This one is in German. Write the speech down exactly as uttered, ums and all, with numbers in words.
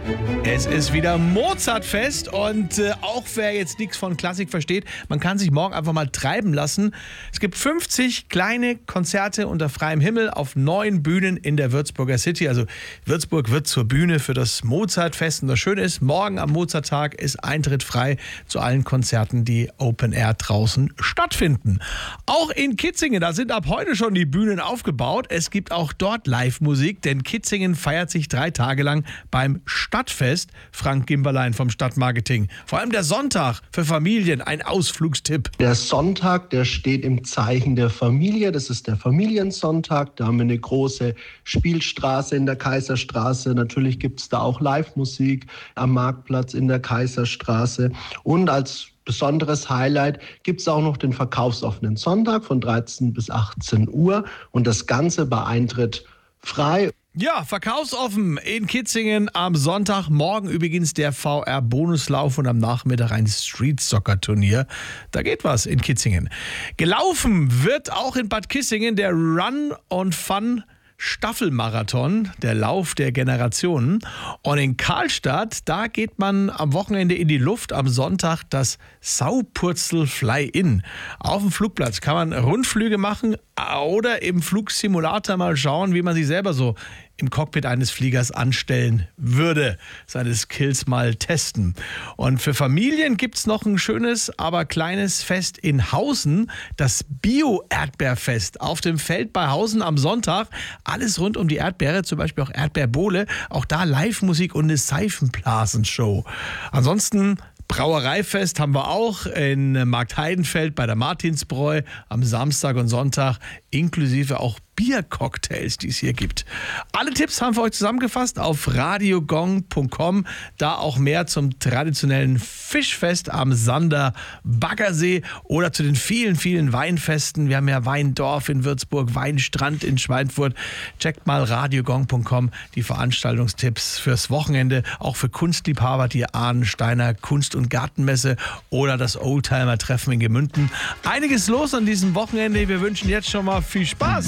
Es ist wieder Mozartfest und äh, auch wer jetzt nichts von Klassik versteht, man kann sich morgen einfach mal treiben lassen. Es gibt fünfzig kleine Konzerte unter freiem Himmel auf neun Bühnen in der Würzburger City. Also Würzburg wird zur Bühne für das Mozartfest. Und das Schöne ist, morgen am Mozarttag ist Eintritt frei zu allen Konzerten, die Open Air draußen stattfinden. Auch in Kitzingen, da sind ab heute schon die Bühnen aufgebaut. Es gibt auch dort Live-Musik, denn Kitzingen feiert sich drei Tage lang beim Stadtfest. Frank Gimberlein vom Stadtmarketing. Vor allem der Sonntag für Familien, ein Ausflugstipp. Der Sonntag, der steht im Zeichen der Familie. Das ist der Familiensonntag. Da haben wir eine große Spielstraße in der Kaiserstraße. Natürlich gibt es da auch Live-Musik am Marktplatz in der Kaiserstraße. Und als besonderes Highlight gibt es auch noch den verkaufsoffenen Sonntag von dreizehn bis achtzehn Uhr. Und das Ganze bei Eintritt frei. Ja, verkaufsoffen in Kitzingen am Sonntag. Morgen übrigens der V R-Bonuslauf und am Nachmittag ein Street-Soccer-Turnier. Da geht was in Kitzingen. Gelaufen wird auch in Bad Kissingen der Run and Fun Staffelmarathon, der Lauf der Generationen. Und in Karlstadt, da geht man am Wochenende in die Luft, am Sonntag das Saupurzel Fly-In. Auf dem Flugplatz kann man Rundflüge machen oder im Flugsimulator mal schauen, wie man sich selber so im Cockpit eines Fliegers anstellen würde. Seine Skills mal testen. Und für Familien gibt es noch ein schönes, aber kleines Fest in Hausen. Das Bio-Erdbeerfest auf dem Feld bei Hausen am Sonntag. Alles rund um die Erdbeere, zum Beispiel auch Erdbeerbohle. Auch da Live-Musik und eine Seifenblasenshow. Ansonsten Brauereifest haben wir auch in Marktheidenfeld bei der Martinsbräu am Samstag und Sonntag, inklusive auch Biercocktails, die es hier gibt. Alle Tipps haben wir euch zusammengefasst auf radiogong punkt com. Da auch mehr zum traditionellen Fischfest am Sander Baggersee oder zu den vielen, vielen Weinfesten. Wir haben ja Weindorf in Würzburg, Weinstrand in Schweinfurt. Checkt mal radiogong punkt com die Veranstaltungstipps fürs Wochenende, auch für Kunstliebhaber, die Ahnensteiner Kunst- und Gartenmesse oder das Oldtimer-Treffen in Gemünden. Einiges los an diesem Wochenende. Wir wünschen jetzt schon mal viel Spaß.